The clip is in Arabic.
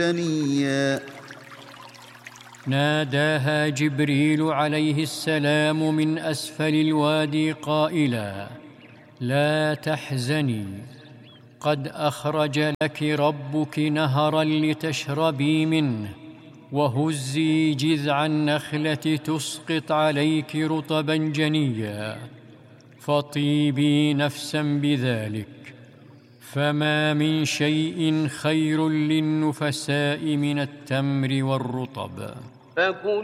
جنيا. ناداها جبريل عليه السلام من أسفل الوادي قائلا: لا تحزني، قد أخرج لك ربك نهرا لتشربي منه، وهزي جذع النخلة تسقط عليك رطبا جنيا، فطيبي نفسا بذلك، فما من شيء خير للنفساء من التمر والرطب.